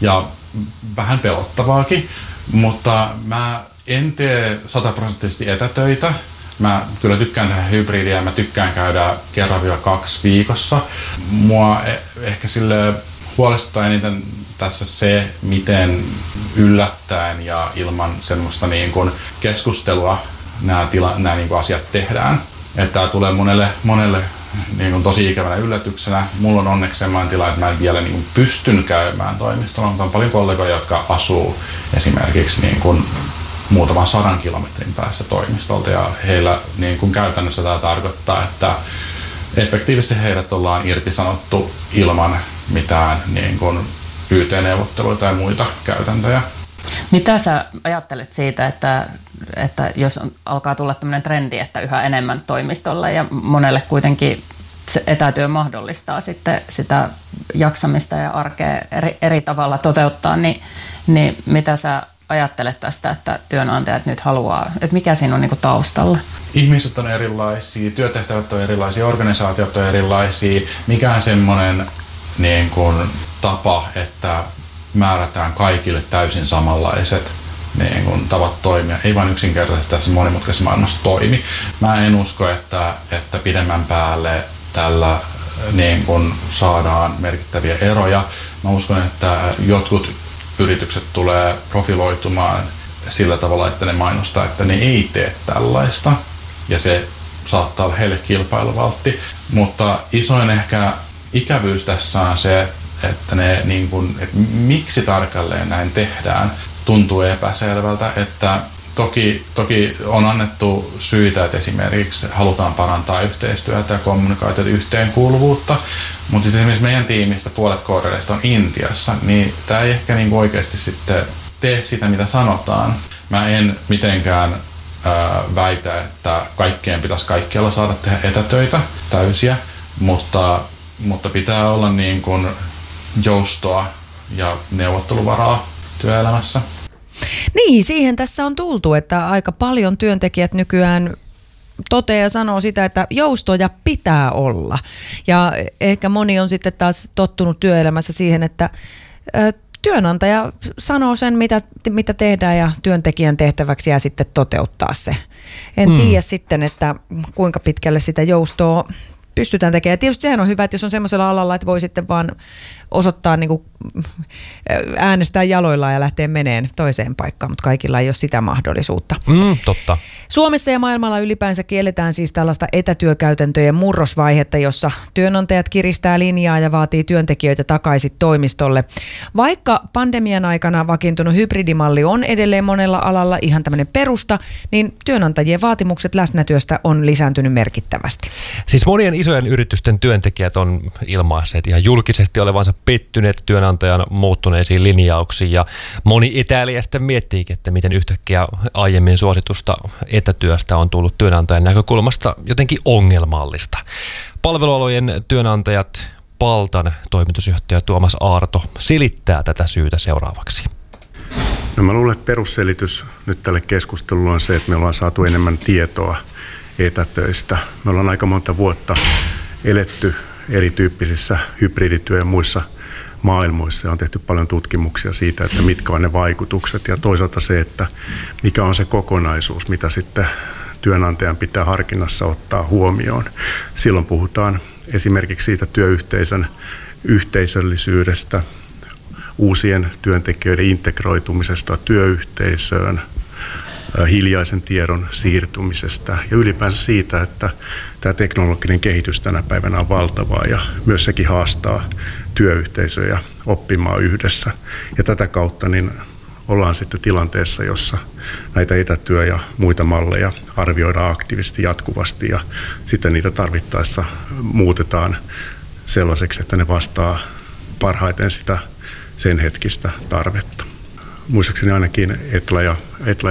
ja vähän pelottavaakin, mutta mä en tee 100% etätöitä. Mä kyllä tykkään tehdä hybridiä ja mä tykkään käydä 1-2 viikossa. Mua ehkä sille huolestuttaa eniten tässä se, miten yllättäen ja ilman semmoista niin kuin keskustelua nämä niin kuin asiat tehdään. Että tämä tulee monelle niin kuin tosi ikävänä yllätyksenä. Mulla on onneksi sellainen tila, että mä en vielä niin kuin pystyn käymään toimistolla, mutta on paljon kollegoja, jotka asuu esimerkiksi niin kuin muutaman 100 kilometrin päässä toimistolta, ja heillä niin kuin käytännössä tämä tarkoittaa, että efektiivisesti heidät ollaan irtisanottu ilman mitään niin kuin YT-neuvotteluita tai muita käytäntöjä. Mitä sä ajattelet siitä, että jos alkaa tulla tämmöinen trendi, että yhä enemmän toimistolla ja monelle kuitenkin se etätyö mahdollistaa sitten sitä jaksamista ja arkea eri tavalla toteuttaa, niin mitä sä ajattelet tästä, että työnantajat nyt haluaa, että mikä siinä on niin kuin taustalla? Ihmiset on erilaisia, työtehtävät on erilaisia, organisaatiot on erilaisia. Mikään semmoinen niin kuin tapa, että määrätään kaikille täysin samanlaiset niin kuin tavat toimia, ei vain yksinkertaisesti tässä monimutkaisessa maailmassa toimi. Mä en usko, että pidemmän päälle tällä niin kuin saadaan merkittäviä eroja. Mä uskon, että jotkut yritykset tulee profiloitumaan sillä tavalla, että ne mainostaa, että ne ei tee tällaista, ja se saattaa olla heille kilpailuvaltti. Mutta isoin ehkä ikävyys tässä on se, että että miksi tarkalleen näin tehdään, tuntuu epäselvältä, että toki on annettu syitä, että esimerkiksi halutaan parantaa yhteistyötä ja kommunikaatiota, yhteenkuuluvuutta, mutta esimerkiksi meidän tiimistä puolet koodareista on Intiassa, niin tämä ei ehkä niin oikeasti sitten tee sitä, mitä sanotaan. Mä en mitenkään väitä, että kaikkien pitäisi kaikkialla saada tehdä etätöitä täysiä, mutta pitää olla niin kuin joustoa ja neuvotteluvaraa työelämässä. Niin, siihen tässä on tultu, että aika paljon työntekijät nykyään toteaa ja sanoo sitä, että joustoja pitää olla. Ja ehkä moni on sitten taas tottunut työelämässä siihen, että työnantaja sanoo sen, mitä tehdään, ja työntekijän tehtäväksi jää sitten toteuttaa se. En tiedä sitten, että kuinka pitkälle sitä joustoa pystytään tekemään. Ja tietysti sehän on hyvä, että jos on semmoisella alalla, että voi sitten vaan osoittaa niin kuin äänestää jaloillaan ja lähteä meneen toiseen paikkaan, mutta kaikilla ei ole sitä mahdollisuutta. Totta. Suomessa ja maailmalla ylipäänsä kielletään siis tällaista etätyökäytäntöjen murrosvaihetta, jossa työnantajat kiristää linjaa ja vaatii työntekijöitä takaisin toimistolle. Vaikka pandemian aikana vakiintunut hybridimalli on edelleen monella alalla ihan tämmöinen perusta, niin työnantajien vaatimukset läsnätyöstä on lisääntynyt merkittävästi. Siis monien isojen yritysten työntekijät on ilmaisseet ihan julkisesti olevansa pettyneet työnantajan muuttuneisiin linjauksiin, ja moni etäilijästä miettiikin, että miten yhtäkkiä aiemmin suositusta etätyöstä on tullut työnantajan näkökulmasta jotenkin ongelmallista. Palvelualojen työnantajat Paltan toimitusjohtaja Tuomas Aarto selittää tätä syytä seuraavaksi. No mä luulen, että perusselitys nyt tälle keskustelulle on se, että me ollaan saatu enemmän tietoa etätöistä. Me ollaan aika monta vuotta eletty erityyppisissä hybridityö- ja muissa maailmoissa, ja on tehty paljon tutkimuksia siitä, että mitkä on ne vaikutukset, ja toisaalta se, että mikä on se kokonaisuus, mitä sitten työnantajan pitää harkinnassa ottaa huomioon. Silloin puhutaan esimerkiksi siitä työyhteisön yhteisöllisyydestä, uusien työntekijöiden integroitumisesta työyhteisöön, hiljaisen tiedon siirtymisestä ja ylipäänsä siitä, että tämä teknologinen kehitys tänä päivänä on valtavaa, ja myös sekin haastaa työyhteisöjä oppimaan yhdessä. Ja tätä kautta niin ollaan sitten tilanteessa, jossa näitä etätyö- ja muita malleja arvioidaan aktiivisesti jatkuvasti, ja sitten niitä tarvittaessa muutetaan sellaiseksi, että ne vastaa parhaiten sitä sen hetkistä tarvetta. Muistaakseni ainakin Etla ja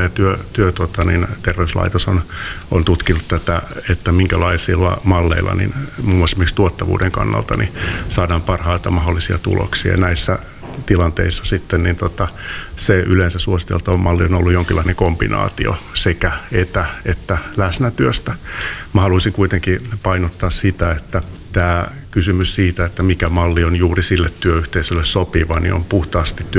terveyslaitos on tutkinut tätä, että minkälaisilla malleilla niin muun muassa esimerkiksi tuottavuuden kannalta niin saadaan parhaita mahdollisia tuloksia. Näissä tilanteissa sitten niin se yleensä suositeltava malli on ollut jonkinlainen kombinaatio sekä että läsnätyöstä. Mä haluaisin kuitenkin painottaa sitä, että tämä kysymys siitä, että mikä malli on juuri sille työyhteisölle sopiva, niin on puhtaasti